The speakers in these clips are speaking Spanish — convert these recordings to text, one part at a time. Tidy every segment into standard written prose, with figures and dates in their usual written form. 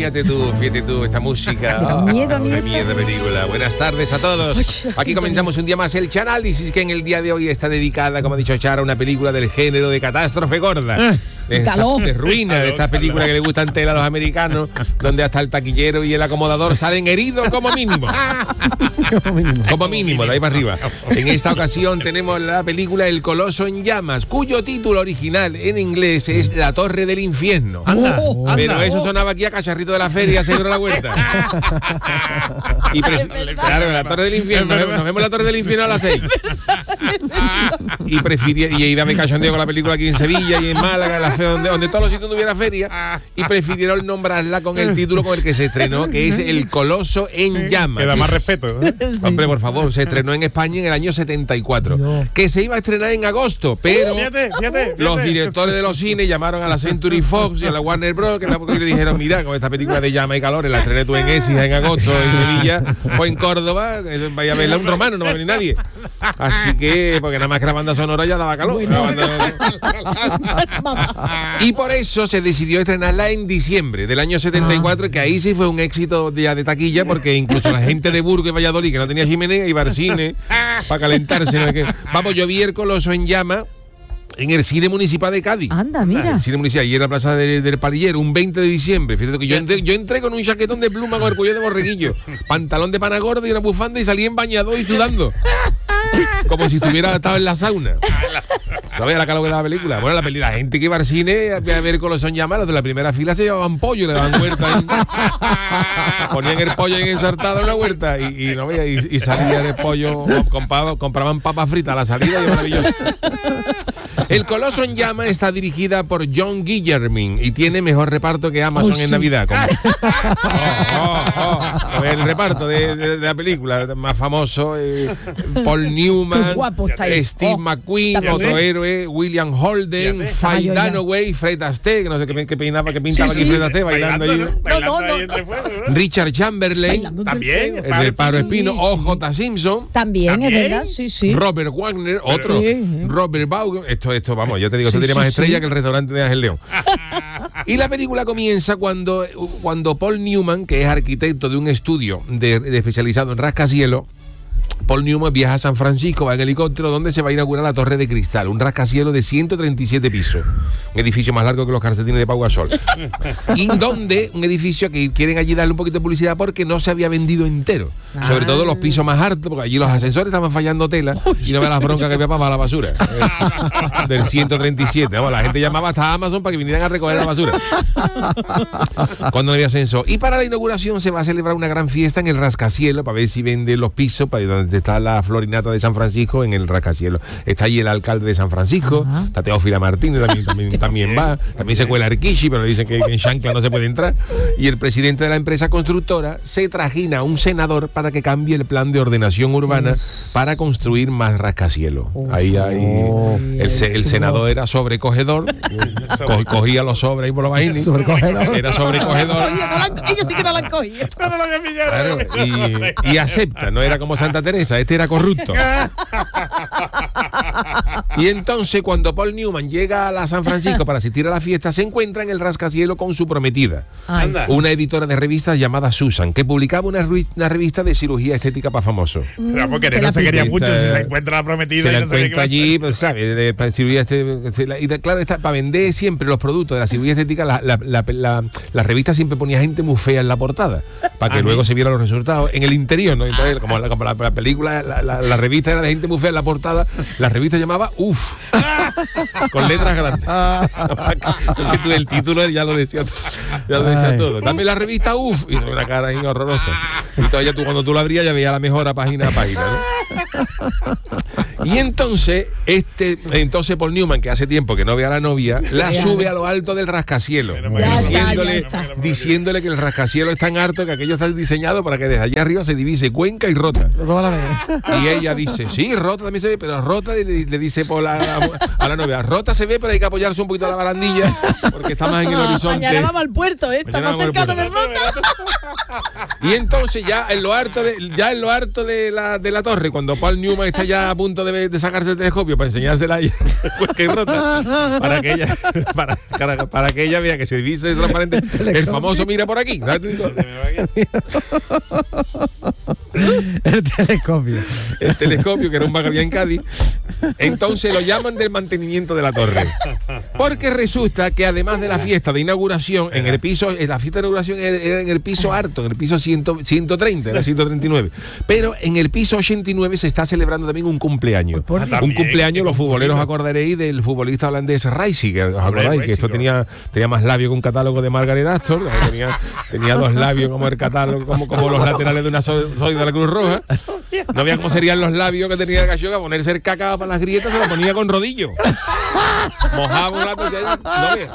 fíjate tú, esta música. Miedo, Qué miedo película. Buenas tardes a todos. Aquí comenzamos un día más el Chanálisis, que en el día de hoy está dedicada, como ha dicho Chara, a una película del género de catástrofe gorda. De ruina, de estas películas que le gustan tela a los americanos, donde hasta el taquillero y el acomodador salen heridos como mínimo. Como mínimo, de ahí para arriba. En esta ocasión tenemos la película El Coloso en Llamas, cuyo título original en inglés es La Torre del Infierno. Pero eso sonaba aquí a cacharrito de la feria, seguro la huerta. Y claro, La Torre del Infierno. Nos vemos en La Torre del Infierno a las 6. Y iba a mi cachondeo con la película aquí en Sevilla y en Málaga, donde todos los sitios no hubiera feria, y prefirieron nombrarla con el título con el que se estrenó, que es El Coloso en Llamas. Que da más respeto, ¿no? Hombre, por favor, se estrenó en España en el año 74, que se iba a estrenar en agosto, pero fíjate. los directores de los cines llamaron a la Century Fox y a la Warner Bros. Que le dijeron, mira, con esta película de Llama y Calores la estrené tú en Écija en agosto, en Sevilla o en Córdoba, vaya a verla un romano, no va a venir nadie. Así que, porque nada más que la banda sonora ya daba calor. Y por eso se decidió estrenarla en diciembre del año 74, que ahí sí fue un éxito ya de taquilla, porque incluso la gente de Burgos y Valladolid, que no tenía chimenea, iba al cine para calentarse. Vamos, yo vi El Coloso en Llamas en el Cine Municipal de Cádiz. Anda, mira. El Cine Municipal, y en la Plaza del Palillero, un 20 de diciembre. Fíjate que yo entré con un chaquetón de pluma con el cuello de borreguillo, pantalón de pana gordo y una bufanda, y salí en bañador y sudando. Como si estuviera estado en la sauna. No veía la calor de la película. Bueno, la gente que iba al cine a ver Coloso en Llamas, los de la primera fila se llevaban pollo, le daban huerta ahí. Ponían el pollo en ensartado en la huerta y salía de pollo, compraban papas fritas a la salida y maravilloso. El Coloso en Llamas está dirigida por John Guillermin y tiene mejor reparto que Amazon en Navidad. El reparto de la película más famoso, Paul Newman, Steve McQueen, otro héroe, William Holden, Faye Dunaway, Fred Astaire, que no sé qué pintaba aquí Fred Astaire bailando allí. Richard Chamberlain, también, el del Paro Espino, O.J. Simpson, también es verdad, sí. Robert Wagner, otro, Robert Vaughan. Esto, vamos, yo te digo, esto tiene más estrella que el restaurante de Ángel León. Y la película comienza cuando Paul Newman, que es arquitecto de un estudio especializado en rascacielos, Paul Newman viaja a San Francisco, va en helicóptero, donde se va a inaugurar la Torre de Cristal, un rascacielos de 137 pisos, un edificio más largo que los calcetines de Pau Gasol. Y donde un edificio que quieren allí darle un poquito de publicidad porque no se había vendido entero, sobre todo los pisos más altos, porque allí los ascensores estaban fallando tela y no ve las broncas que había para la basura del 137. Vamos, la gente llamaba hasta Amazon para que vinieran a recoger la basura cuando no había ascensor. Y para la inauguración se va a celebrar una gran fiesta en el rascacielos para ver si venden los pisos, para donde está la Florinata de San Francisco, en el rascacielos. Está allí el alcalde de San Francisco, está Teófila Martínez, también va, también se cuela Arquishi, pero dicen que en Chancla no se puede entrar. Y el presidente de la empresa constructora se trajina a un senador para que cambie el plan de ordenación urbana para construir más rascacielos. Ahí el senador era sobrecogedor, cogía los sobres ahí por la vaina. Era sobrecogedor. Ellos sí que no la han cogido. Claro, y acepta, no era como Santa Teresa, este era corrupto. Y entonces, cuando Paul Newman llega a la San Francisco para asistir a la fiesta, se encuentra en el rascacielos con su prometida, una editora de revistas llamada Susan, que publicaba una revista de cirugía estética para famosos. Pero porque no se quería mucho si se encuentra la prometida. Se la encuentra allí, pues, ¿sabes? De cirugía estética. Y claro, para vender siempre los productos de la cirugía estética, la revista siempre ponía gente muy fea en la portada, para que luego se vieran los resultados en el interior, ¿no? Entonces, como la película, la revista era de gente muy fea en la portada, la revista llamaba UF, con letras grandes. Porque el título ya lo decía todo. Dame la revista UF, y una cara ahí horrorosa. Y todavía cuando tú la abrías ya veías la mejora página a página, ¿no? Y entonces Paul Newman, que hace tiempo que no ve a la novia, la sube a lo alto del rascacielos, diciéndole que el rascacielos es tan alto que aquello está diseñado para que desde allá arriba se divise Cuenca y Rota. Toda la Y ella dice, sí, Rota también se ve, pero Rota le dice Paul a la novia, Rota se ve, pero hay que apoyarse un poquito a la barandilla, porque está más en el horizonte. Mañana vamos al puerto, está más cercano de Rota. Y entonces ya en lo harto de la torre, cuando Paul Newman está ya a punto de sacarse el telescopio para enseñársela a ella, pues que Rota, para que ella vea que se divise transparente el famoso mira por aquí. El telescopio, que era un bar que había en Cádiz. Entonces lo llaman del mantenimiento de la torre, porque resulta que además de la fiesta de inauguración en el piso, la fiesta de inauguración era en el piso alto, en el piso 130, era 139, pero en el piso 89 se está celebrando también un cumpleaños. Un cumpleaños, los futboleros acordaréis del futbolista holandés Reisiger, ¿os acordáis? Que esto tenía más labio que un catálogo de Margaret Astor, tenía dos labios como el catálogo, como los laterales de una soy de la Cruz Roja. No veía cómo serían los labios que tenía el gallo, a ponerse el cacao para las grietas, se lo ponía con rodillo. Mojaba un rato y no veía.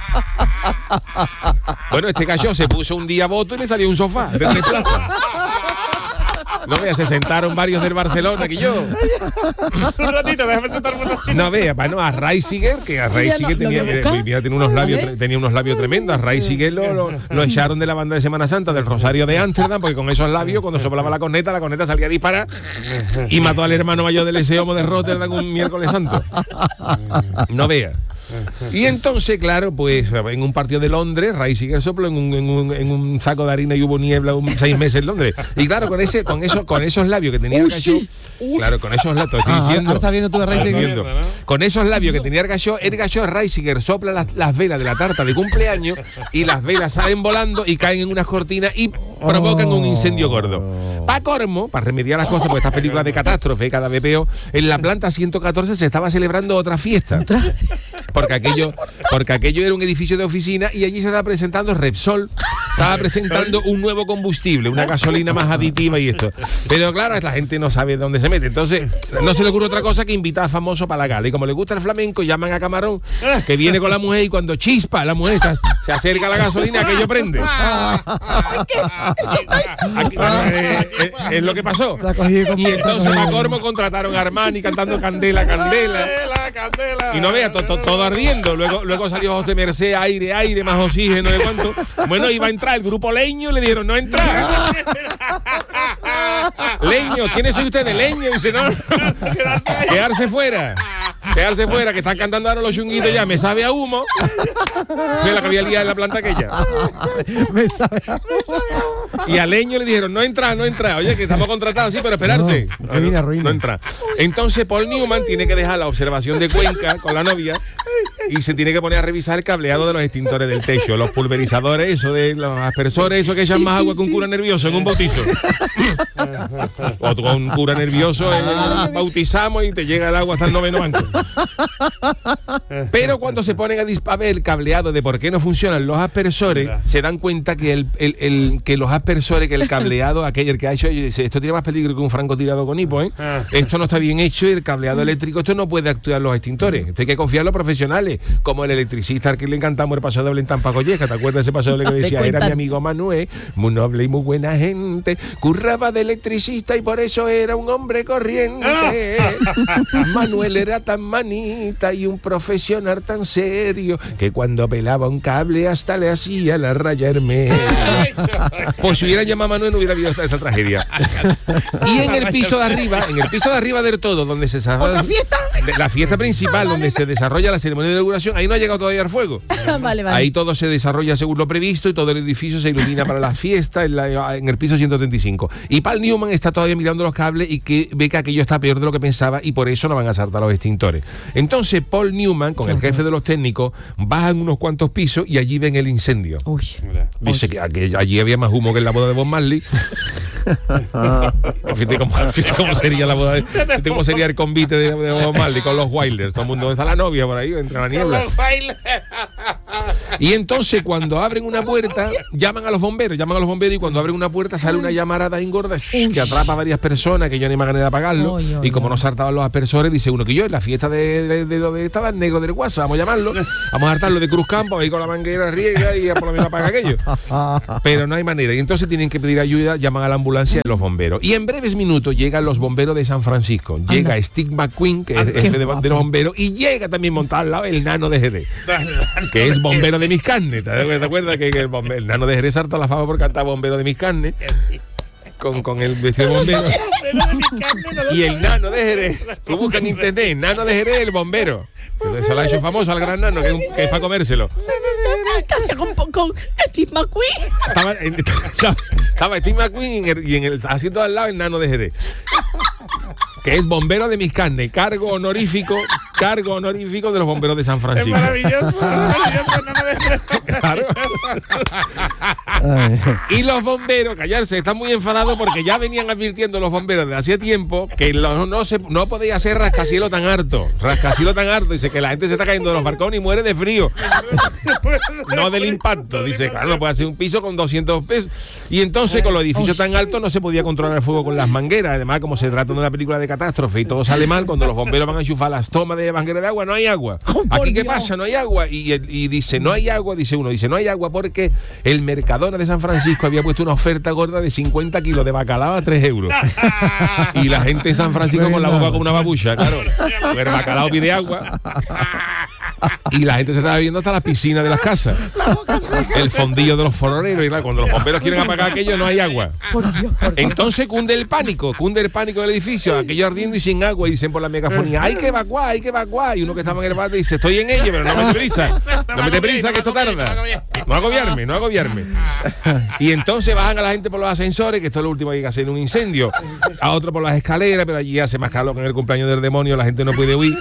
Bueno, este gallo se puso un día voto y le salió un sofá de plaza. No vea, se sentaron varios del Barcelona que yo. Un ratito, déjame sentarme un ratito. No vea, bueno, a Reisiger, que a Reisiger tenía unos labios tremendos. A Reisiger lo echaron de la banda de Semana Santa del Rosario de Ámsterdam, porque con esos labios, cuando soplaba la corneta salía a disparar y mató al hermano mayor del Eseomo de Rotterdam un miércoles santo. No vea. Y entonces, claro, pues en un partido de Londres, Reisiger sopló en un saco de harina y hubo niebla 6 meses en Londres. Y claro, con esos labios que tenía el gallo, claro, con esos labios, estoy diciendo. Ahora estás viendo tú de Reisiger. Con esos labios que tenía el gallo Reisiger sopla las velas de la tarta de cumpleaños y las velas salen volando y caen en unas cortinas y provocan un incendio gordo. Para colmo, para remediar las cosas, porque estas películas de catástrofe cada vez peor, en la planta 114 se estaba celebrando otra fiesta. Porque aquello era un edificio de oficina y allí se estaba presentando Repsol, estaba presentando un nuevo combustible, una gasolina más aditiva y esto. Pero claro, la gente no sabe dónde se mete. Entonces, no se le ocurre otra cosa que invitar a famosos para la gala. Y como le gusta el flamenco, llaman a Camarón, que viene con la mujer, y cuando chispa la mujer se acerca a la gasolina, aquello prende. Es lo que pasó. Y entonces para colmo contrataron a Armani cantando Candela, Candela. Y no vea, todo ardiendo. Luego salió José Merced, aire, más oxígeno, de cuánto. Bueno, iba a entrar el grupo Leño, le dijeron, no entra. Leño, ¿quiénes son ustedes? Leño, dice, no. Quedarse fuera, que están cantando ahora los chunguitos ya, me sabe a humo. Fue la que había liado en la planta aquella. Me sabe a humo. Y a Leño le dijeron, no entra. Oye, que estamos contratados, sí, pero esperarse. Ruina. No entra. Entonces Paul Newman tiene que dejar la observación de Cuenca con la novia y se tiene que poner a revisar el cableado de los extintores del techo, los pulverizadores, eso de los aspersores, eso que echan más agua que un cura nervioso en un bautizo. O con un cura nervioso bautizamos y te llega el agua hasta el 9º banco. Pero cuando se ponen a ver el cableado de por qué no funcionan los aspersores, se dan cuenta que que los aspersores, que el cableado, aquel que ha hecho, esto tiene más peligro que un francotirador con hipo, esto no está bien hecho y el cableado eléctrico, esto no puede actuar los extintores. Esto hay que confiar en los profesionales, como el electricista al que le encantamos el paso doble en Tampa Colleja. ¿Te acuerdas de ese paso doble que decía? Era mi amigo Manuel, muy noble y muy buena gente, curraba de electricista y por eso era un hombre corriente. Manuel era tan manita y un profesional tan serio que cuando pelaba un cable hasta le hacía la raya hermética. Pues si hubieran llamado a Manuel no hubiera habido esta tragedia. Y en el piso de arriba del todo, donde se desarrolla la fiesta principal, donde se desarrolla la ceremonia de inauguración, ahí no ha llegado todavía el fuego. Vale. Ahí todo se desarrolla según lo previsto y todo el edificio se ilumina para la fiesta en el piso 135. Y Paul Newman está todavía mirando los cables y que ve que aquello está peor de lo que pensaba y por eso no van a saltar los extintores. Entonces Paul Newman, con el jefe de los técnicos, bajan unos cuantos pisos y allí ven el incendio. Dice que allí había más humo que en la boda de Bob Marley. Fíjate cómo sería la boda, fíjate cómo sería el convite de Bob Marley con los Wailers. Todo el mundo, ¿dónde está la novia por ahí? Entre la niebla. Y entonces cuando abren una puerta, llaman a los bomberos y cuando abren una puerta sale una llamarada engorda que atrapa a varias personas, que yo no hay manera de apagarlo. Y como no saltaban los aspersores, dice uno que yo en la fiesta de lo de estaba el negro del Guasa, vamos a llamarlo, vamos a hartarlo de Cruz Campo, ahí con la manguera riega y por lo menos apaga aquello. Pero no hay manera. Y entonces tienen que pedir ayuda, llaman a la ambulancia y los bomberos. Y en breves minutos llegan los bomberos de San Francisco. Llega Steve McQueen, que es el jefe de los bomberos, y llega también montado al lado el nano de Jerez, que es bombero de mis carnes. ¿Te acuerdas que el nano de Jerez harta la fama por cantar bombero de mis carnes? Con el vestido de bombero. Y el nano de Jerez, tú buscas en internet, nano de Jerez, el bombero. Se lo ha hecho famoso al gran nano, que es para comérselo. Con Steve McQueen. Estaba Steve McQueen y en el asiento al lado el nano de Jerez, que es bombero de mis carnes, cargo honorífico de los bomberos de San Francisco. Es maravilloso, nano de Jerez. Claro. Y los bomberos, callarse, están muy enfadados porque ya venían advirtiendo los bomberos de hace tiempo que no podía ser rascacielos tan harto. Dice que la gente se está cayendo de los balcones y muere de frío. No del impacto. Dice, claro, no puede hacer un piso con 200 pesos. Y entonces con los edificios tan altos no se podía controlar el fuego con las mangueras. Además, como se trata de una película de catástrofe y todo sale mal, cuando los bomberos van a enchufar las tomas de manguera de agua, no hay agua. Aquí, ¿qué pasa? No hay agua. Y dice, no hay agua, dice uno, no hay agua porque el Mercadona de San Francisco había puesto una oferta gorda de 50 kilos de bacalao a 3 euros. Y la gente en San Francisco con la boca como una babucha, claro. El bacalao pide agua. Y la gente se estaba bebiendo hasta las piscinas de las casas. El fondillo de los fororeros. Y claro, cuando los bomberos quieren apagar aquello, no hay agua. Entonces cunde el pánico del edificio, aquello ardiendo y sin agua. Y dicen por la megafonía, hay que evacuar. Y uno que estaba en el bate dice, estoy en ello, pero no me dé prisa, que esto tarda. No agobiarme. Y entonces bajan a la gente por los ascensores, que esto es lo último que hay que hacer en un incendio. A otro por las escaleras, pero allí hace más calor que en el cumpleaños del demonio, la gente no puede huir.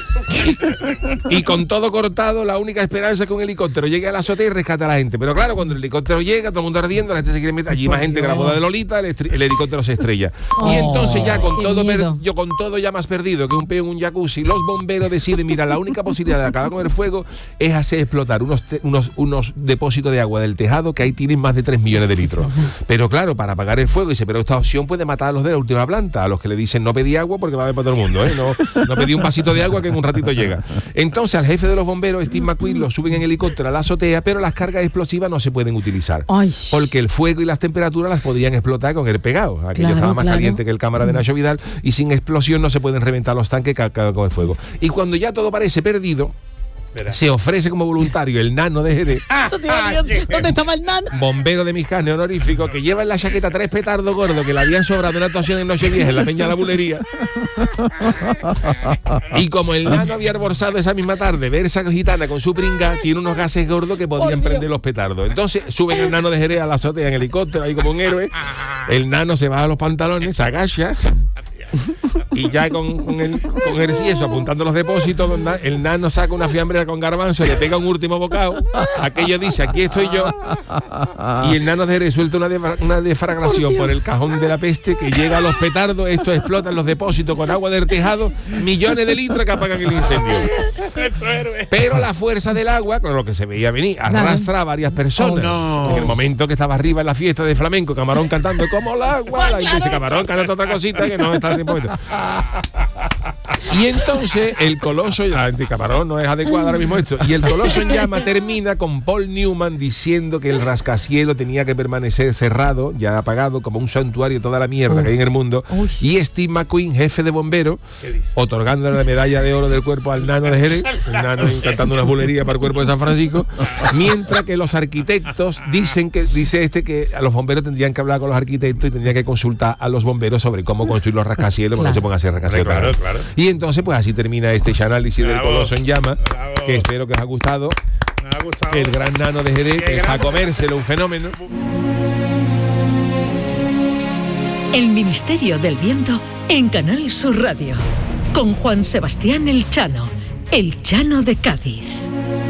Y con todo cortado, la única esperanza es que un helicóptero llegue a la azotea y rescate a la gente. Pero claro, cuando el helicóptero llega, todo el mundo ardiendo, la gente se quiere meter. Allí más gente que la boda de Lolita, el helicóptero se estrella. Y entonces ya con todo ya más perdido que un peo en un jacuzzi, los bomberos deciden, mira, la única posibilidad de acabar con el fuego es hacer explotar unos depósitos de agua del tejado que ahí tienen más de 3 millones de litros. Pero claro, para apagar el fuego, dice, pero esta opción puede matar a los de la última planta, a los que le dicen no pedí agua porque va a haber para todo el mundo, ¿eh? No pedí un vasito de agua que en un ratito llega. Entonces al jefe de los bomberos, Steve McQueen, lo suben en helicóptero a la azotea, pero las cargas explosivas no se pueden utilizar. Porque el fuego y las temperaturas las podían explotar con el pegado. Aquello estaba más caliente que el cámara de Nacho Vidal y sin explosión no se pueden reventar los tanques con el fuego. Y cuando ya todo parece perdido, se ofrece como voluntario el nano de Jerez. ¿Dónde estaba el nano? Bombero de mis carnes honorífico, que lleva en la chaqueta 3 petardos gordos que le habían sobrado una actuación en Nochevieja en la Peña de la Bulería. Y como el nano había almorzado esa misma tarde versa gitana con su pringa, tiene unos gases gordos que podían prender los petardos. Entonces suben el nano de Jerez a la azotea en helicóptero, ahí como un héroe. El nano se baja los pantalones, se agacha. Y ya con el cieso apuntando los depósitos, el nano saca una fiambrera con garbanzo, le pega un último bocado, aquello dice, aquí estoy yo, y el nano de Jerez suelta una deflagración por el cajón de la peste que llega a los petardos, esto explota en los depósitos con agua del tejado, millones de litros que apagan el incendio. Pero la fuerza del agua, con lo que se veía venir, arrastra a varias personas. En el momento que estaba arriba en la fiesta de flamenco, Camarón cantando como el agua, la gente dice, Camarón canta otra cosita que no está en tiempo. Y entonces el Coloso, la gente Camarón no es adecuada ahora mismo esto, y el Coloso en llama termina con Paul Newman diciendo que el rascacielos tenía que permanecer cerrado, ya apagado, como un santuario toda la mierda que hay en el mundo. Y Steve McQueen, jefe de bomberos, otorgándole la medalla de oro del cuerpo al nano de Jerez, el nano cantando una bulería para el cuerpo de San Francisco, mientras que los arquitectos dice que a los bomberos tendrían que hablar con los arquitectos y tendrían que consultar a los bomberos sobre cómo construir los rascacielos, porque no se pongan a hacer rascacielos. Claro. Y entonces pues así termina este análisis del Coloso en llama, que espero que os ha gustado. El gran nano de Jerez, que es a comérselo, un fenómeno. El Ministerio del Viento en Canal Sur Radio, con Juan Sebastián El Chano de Cádiz.